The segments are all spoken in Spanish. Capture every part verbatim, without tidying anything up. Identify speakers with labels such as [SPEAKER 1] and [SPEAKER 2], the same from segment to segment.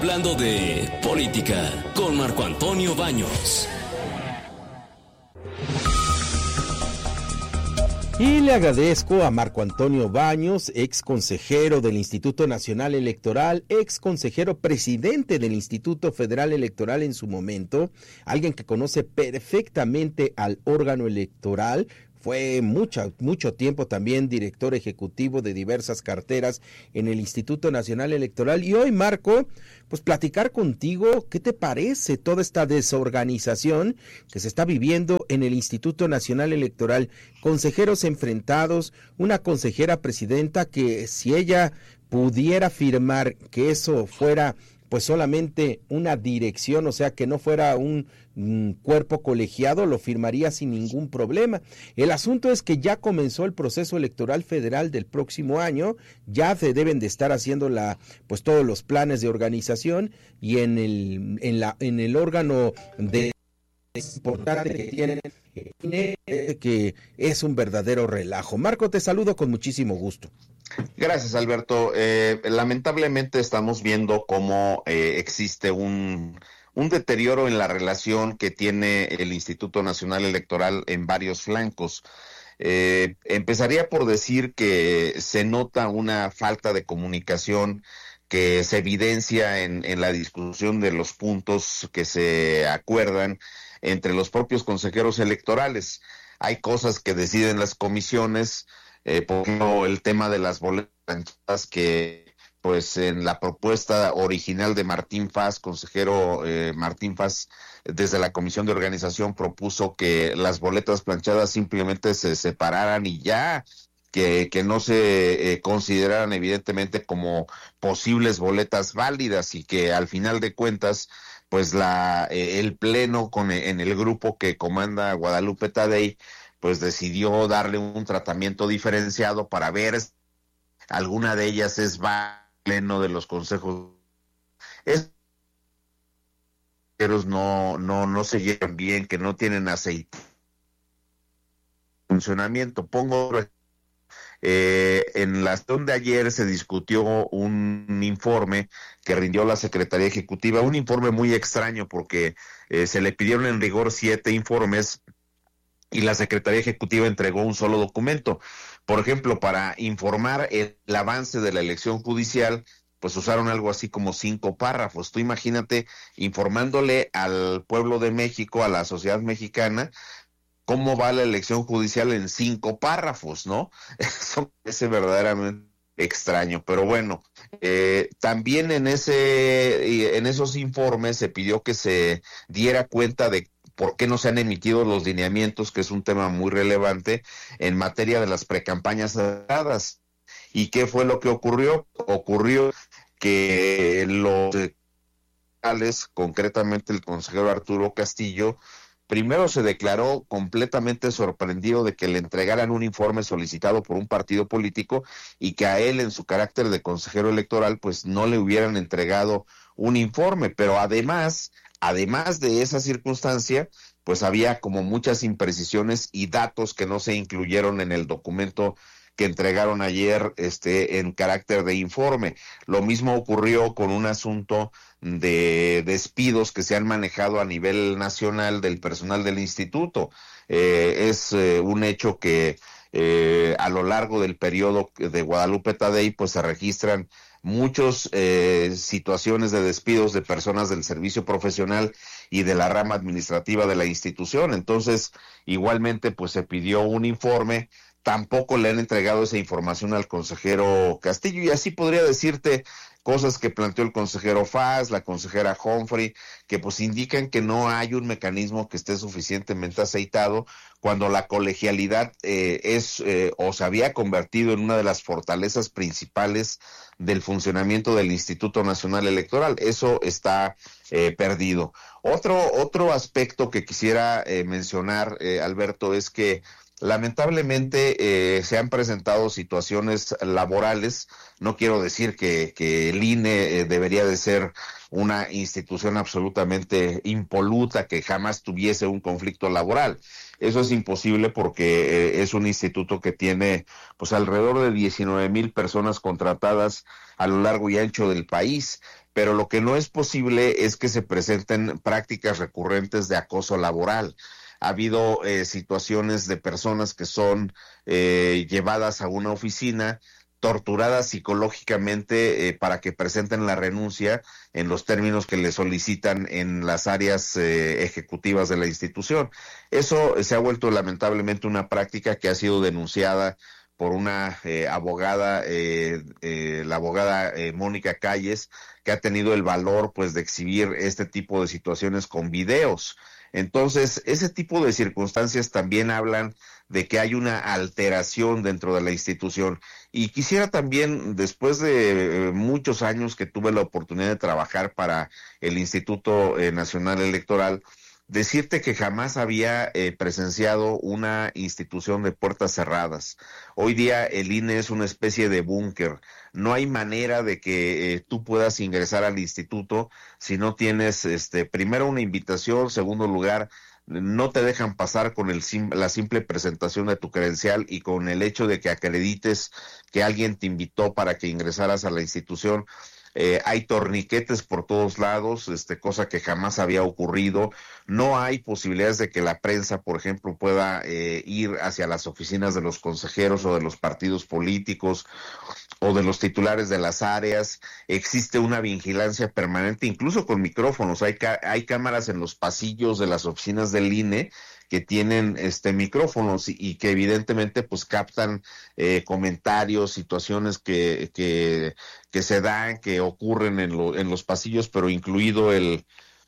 [SPEAKER 1] hablando de política con Marco Antonio Baños.
[SPEAKER 2] Y le agradezco a Marco Antonio Baños, ex consejero del Instituto Nacional Electoral, ex consejero presidente del Instituto Federal Electoral en su momento, alguien que conoce perfectamente al órgano electoral. Fue mucho, mucho tiempo también director ejecutivo de diversas carteras en el Instituto Nacional Electoral. Y hoy, Marco, pues platicar contigo, ¿qué te parece toda esta desorganización que se está viviendo en el Instituto Nacional Electoral? Consejeros enfrentados, una consejera presidenta que si ella pudiera afirmar que eso fuera pues solamente una dirección, o sea, que no fuera un, un cuerpo colegiado, lo firmaría sin ningún problema. El asunto es que ya comenzó el proceso electoral federal del próximo año, ya se deben de estar haciendo la, pues todos los planes de organización, y en el, en la, en el órgano de importante que tienen, que es un verdadero relajo. Marco, te saludo con muchísimo gusto.
[SPEAKER 3] Gracias, Alberto. Eh, lamentablemente estamos viendo cómo eh, existe un, un deterioro en la relación que tiene el Instituto Nacional Electoral en varios flancos. Eh, empezaría por decir que se nota una falta de comunicación que se evidencia en, en la discusión de los puntos que se acuerdan entre los propios consejeros electorales. Hay cosas que deciden las comisiones, eh, por ejemplo, el tema de las boletas que, pues, en la propuesta original de Martín Faz, consejero eh, Martín Faz, desde la Comisión de Organización propuso que las boletas planchadas simplemente se separaran y ya, que, que no se eh, consideraran evidentemente como posibles boletas válidas, y que al final de cuentas pues la eh, el pleno con en el grupo que comanda Guadalupe Tadei pues decidió darle un tratamiento diferenciado para ver si alguna de ellas es pleno de los consejos. Es no no no se llevan bien, que no tienen aceite funcionamiento. Pongo Eh, en la sesión de ayer se discutió un informe que rindió la Secretaría Ejecutiva, un informe muy extraño porque eh, se le pidieron en rigor siete informes y la Secretaría Ejecutiva entregó un solo documento. Por ejemplo, para informar el avance de la elección judicial, pues usaron algo así como cinco párrafos. Tú imagínate informándole al pueblo de México, a la sociedad mexicana, cómo va la elección judicial en cinco párrafos, ¿no? Eso parece verdaderamente extraño, pero bueno, eh, también en ese, en esos informes se pidió que se diera cuenta de por qué no se han emitido los lineamientos, que es un tema muy relevante en materia de las precampañas dadas. ¿Y qué fue lo que ocurrió? Ocurrió que los eh, concretamente el consejero Arturo Castillo, primero se declaró completamente sorprendido de que le entregaran un informe solicitado por un partido político y que a él, en su carácter de consejero electoral, pues no le hubieran entregado un informe. Pero además, además de esa circunstancia, pues había como muchas imprecisiones y datos que no se incluyeron en el documento que entregaron ayer este en carácter de informe. Lo mismo ocurrió con un asunto de despidos que se han manejado a nivel nacional del personal del instituto. Eh, es eh, un hecho que eh, a lo largo del periodo de Guadalupe Tadei pues se registran muchas eh, situaciones de despidos de personas del servicio profesional y de la rama administrativa de la institución. Entonces, igualmente pues se pidió un informe. Tampoco le han entregado esa información al consejero Castillo, y así podría decirte cosas que planteó el consejero Faz, la consejera Humphrey, que pues indican que no hay un mecanismo que esté suficientemente aceitado, cuando la colegialidad eh, es eh, o se había convertido en una de las fortalezas principales del funcionamiento del Instituto Nacional Electoral. Eso está eh, perdido. Otro, otro aspecto que quisiera eh, mencionar, eh, Alberto, es que lamentablemente eh, se han presentado situaciones laborales. No quiero decir que, que el I N E eh, debería de ser una institución absolutamente impoluta, que jamás tuviese un conflicto laboral. Eso es imposible porque eh, es un instituto que tiene pues alrededor de diecinueve mil personas contratadas a lo largo y ancho del país. pero lo que no es posible es que se presenten prácticas recurrentes de acoso laboral. Ha habido eh, situaciones de personas que son eh, llevadas a una oficina, torturadas psicológicamente eh, para que presenten la renuncia en los términos que le solicitan en las áreas eh, ejecutivas de la institución. Eso se ha vuelto lamentablemente una práctica que ha sido denunciada por una eh, abogada, eh, eh, la abogada eh, Mónica Calles, que ha tenido el valor pues de exhibir este tipo de situaciones con videos. Entonces, ese tipo de circunstancias también hablan de que hay una alteración dentro de la institución. Y quisiera también, después de eh, muchos años que tuve la oportunidad de trabajar para el Instituto eh, Nacional Electoral, decirte que jamás había eh, presenciado una institución de puertas cerradas. Hoy día el I N E es una especie de búnker. No hay manera de que eh, tú puedas ingresar al instituto si no tienes, este, primero una invitación, segundo lugar, no te dejan pasar con el sim la simple presentación de tu credencial y con el hecho de que acredites que alguien te invitó para que ingresaras a la institución. Eh, hay torniquetes por todos lados, este, cosa que jamás había ocurrido. No hay posibilidades de que la prensa, por ejemplo, pueda eh, ir hacia las oficinas de los consejeros o de los partidos políticos o de los titulares de las áreas. Existe una vigilancia permanente, incluso con micrófonos. Hay, hay cámaras en los pasillos de las oficinas del I N E que tienen este micrófonos y, y que evidentemente pues captan eh, comentarios, situaciones que, que, que se dan, que ocurren en, lo, en los pasillos, pero incluido el,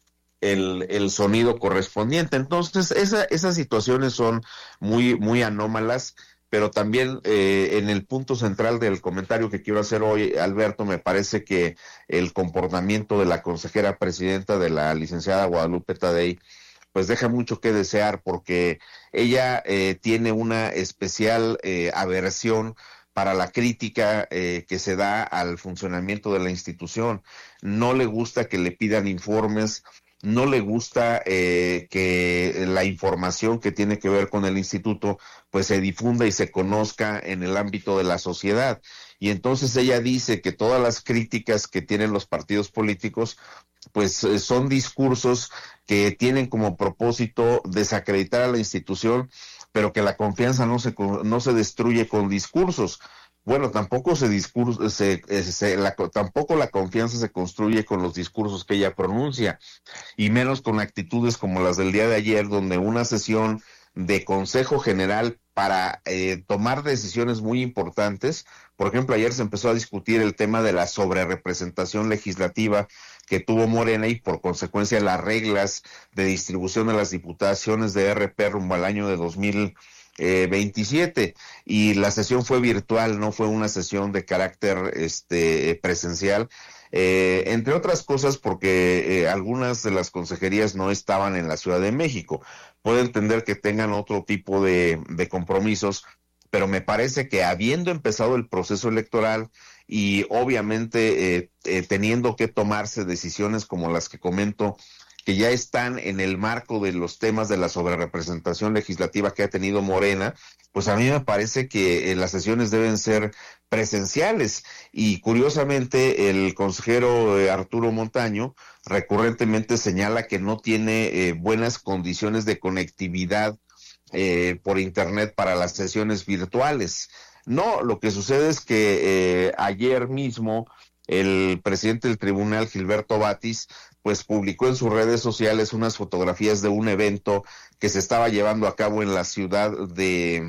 [SPEAKER 3] el, el sonido correspondiente. Entonces, esa, esas situaciones son muy, muy anómalas, pero también eh, en el punto central del comentario que quiero hacer hoy, Alberto, me parece que el comportamiento de la consejera presidenta, de la licenciada Guadalupe Tadei, pues deja mucho que desear, porque ella eh, tiene una especial eh, aversión para la crítica eh, que se da al funcionamiento de la institución. No le gusta que le pidan informes, no le gusta eh, que la información que tiene que ver con el instituto pues se difunda y se conozca en el ámbito de la sociedad. Y entonces ella dice que todas las críticas que tienen los partidos políticos pues eh, son discursos que tienen como propósito desacreditar a la institución, pero que la confianza no se no se destruye con discursos. Bueno, tampoco se discurso, se, se, la, tampoco la confianza se construye con los discursos que ella pronuncia, y menos con actitudes como las del día de ayer, donde una sesión de Consejo General para eh, tomar decisiones muy importantes. Por ejemplo, ayer se empezó a discutir el tema de la sobrerepresentación legislativa que tuvo Morena y por consecuencia las reglas de distribución de las diputaciones de R P rumbo al año de dos mil veintisiete, y la sesión fue virtual, no fue una sesión de carácter este presencial, eh, entre otras cosas porque eh, algunas de las consejerías no estaban en la Ciudad de México. Puedo entender que tengan otro tipo de, de compromisos, pero me parece que habiendo empezado el proceso electoral y obviamente eh, eh, teniendo que tomarse decisiones como las que comento, que ya están en el marco de los temas de la sobrerepresentación legislativa que ha tenido Morena, pues a mí me parece que eh, las sesiones deben ser presenciales. Y curiosamente el consejero eh, Arturo Montaño recurrentemente señala que no tiene eh, buenas condiciones de conectividad eh, por internet para las sesiones virtuales. No, lo que sucede es que eh, ayer mismo el presidente del tribunal, Gilberto Batis, pues publicó en sus redes sociales unas fotografías de un evento que se estaba llevando a cabo en la ciudad de,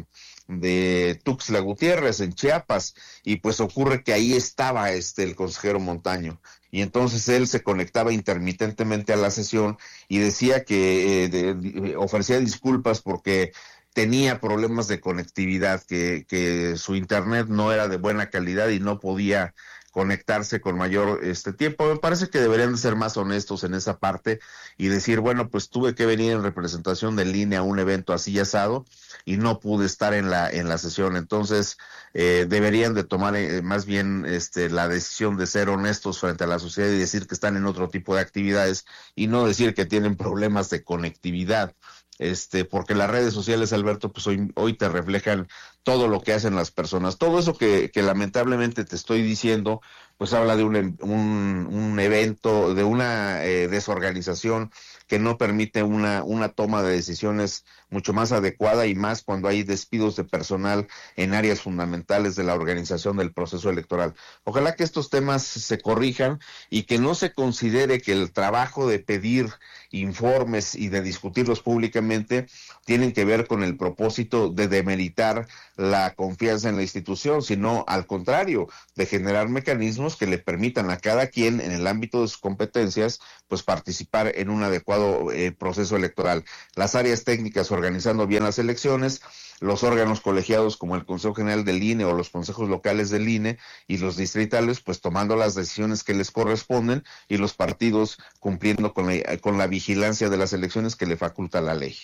[SPEAKER 3] de Tuxtla Gutiérrez, en Chiapas, y pues ocurre que ahí estaba este el consejero Montaño, y entonces él se conectaba intermitentemente a la sesión y decía que eh, de, de, ofrecía disculpas porque tenía problemas de conectividad, que, que su internet no era de buena calidad y no podía conectarse con mayor este tiempo. Me parece que deberían de ser más honestos en esa parte y decir, bueno, pues tuve que venir en representación de línea a un evento así asado y no pude estar en la en la sesión. Entonces eh, deberían de tomar eh, más bien este la decisión de ser honestos frente a la sociedad y decir que están en otro tipo de actividades y no decir que tienen problemas de conectividad. Este, porque las redes sociales, Alberto, pues hoy, hoy te reflejan todo lo que hacen las personas. Todo eso que, que lamentablemente te estoy diciendo, pues habla de un, un, un evento, de una eh, desorganización que no permite una, una toma de decisiones mucho más adecuada, y más cuando hay despidos de personal en áreas fundamentales de la organización del proceso electoral. Ojalá que estos temas se corrijan y que no se considere que el trabajo de pedir informes y de discutirlos públicamente tienen que ver con el propósito de demeritar la confianza en la institución, sino al contrario, de generar mecanismos que le permitan a cada quien en el ámbito de sus competencias pues participar en un adecuado eh, proceso electoral. Las áreas técnicas organizando bien las elecciones, los órganos colegiados como el Consejo General del I N E o los consejos locales del I N E y los distritales pues tomando las decisiones que les corresponden, y los partidos cumpliendo con la, con la vigilancia de las elecciones que le faculta la ley.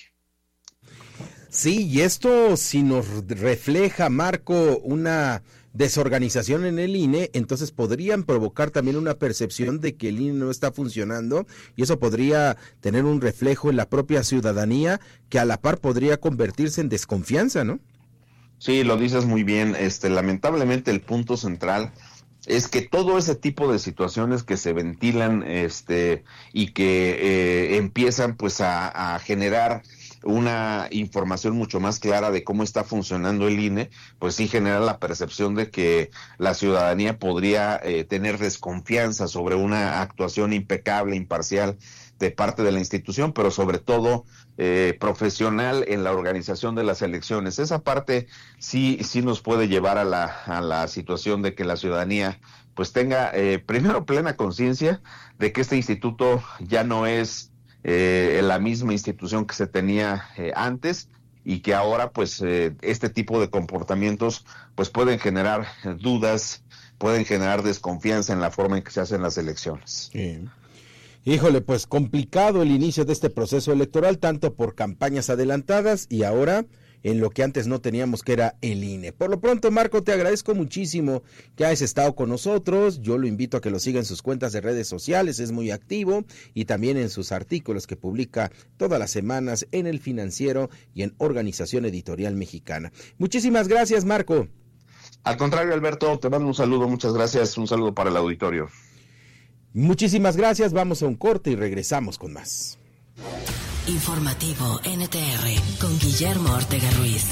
[SPEAKER 2] Sí, y esto si nos refleja, Marco, una desorganización en el I N E, entonces podrían provocar también una percepción de que el I N E no está funcionando, y eso podría tener un reflejo en la propia ciudadanía, que a la par podría convertirse en desconfianza, ¿no?
[SPEAKER 3] Sí, lo dices muy bien. Este, lamentablemente el punto central es que todo ese tipo de situaciones que se ventilan este, y que eh, empiezan pues a, a generar una información mucho más clara de cómo está funcionando el I N E, pues sí genera la percepción de que la ciudadanía podría eh, tener desconfianza sobre una actuación impecable, imparcial de parte de la institución, pero sobre todo eh, profesional en la organización de las elecciones. Esa parte sí sí nos puede llevar a la a la situación de que la ciudadanía pues tenga eh, primero plena conciencia de que este instituto ya no es Eh, la misma institución que se tenía eh, antes, y que ahora pues eh, este tipo de comportamientos pues pueden generar eh, dudas, pueden generar desconfianza en la forma en que se hacen las elecciones.
[SPEAKER 2] Sí. Híjole, pues complicado el inicio de este proceso electoral, tanto por campañas adelantadas y ahora en lo que antes no teníamos, que era el I N E. Por lo pronto, Marco, te agradezco muchísimo que hayas estado con nosotros. Yo lo invito a que lo siga en sus cuentas de redes sociales, es muy activo, y también en sus artículos que publica todas las semanas en El Financiero y en Organización Editorial Mexicana. Muchísimas gracias, Marco.
[SPEAKER 3] Al contrario, Alberto, te mando un saludo, muchas gracias, un saludo para el auditorio.
[SPEAKER 2] Muchísimas gracias, vamos a un corte y regresamos con más.
[SPEAKER 4] Informativo N T R con Guillermo Ortega Ruiz.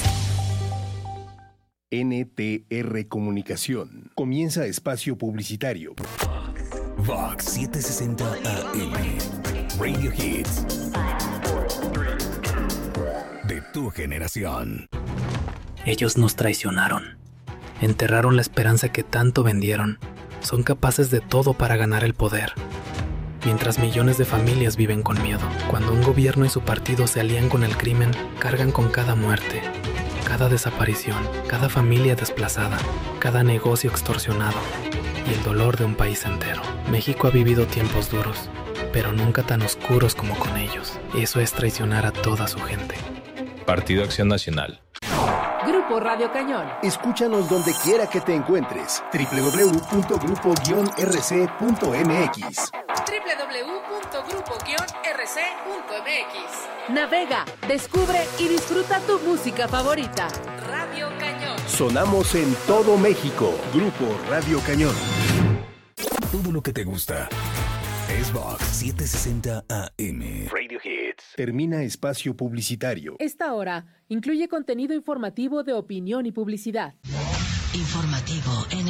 [SPEAKER 5] N T R Comunicación. Comienza espacio publicitario.
[SPEAKER 1] Vox setecientos sesenta A M. Radio Hits. De tu generación.
[SPEAKER 6] Ellos nos traicionaron. Enterraron la esperanza que tanto vendieron. Son capaces de todo para ganar el poder. Mientras millones de familias viven con miedo, cuando un gobierno y su partido se alían con el crimen, cargan con cada muerte, cada desaparición, cada familia desplazada, cada negocio extorsionado y el dolor de un país entero. México ha vivido tiempos duros, pero nunca tan oscuros como con ellos. Eso es traicionar a toda su gente.
[SPEAKER 7] Partido Acción Nacional.
[SPEAKER 8] Grupo Radio Cañón.
[SPEAKER 5] Escúchanos donde quiera que te encuentres. doble u doble u doble u punto grupo guion r c punto m x.
[SPEAKER 8] doble u doble u doble u punto grupo guion r c punto m x. Navega, descubre y disfruta tu música favorita. Radio Cañón.
[SPEAKER 5] Sonamos en todo México. Grupo Radio Cañón.
[SPEAKER 1] Todo lo que te gusta es Vox setecientos sesenta A M.
[SPEAKER 5] Radio Hits. Termina espacio publicitario.
[SPEAKER 8] Esta hora incluye contenido informativo de opinión y publicidad.
[SPEAKER 4] Informativo N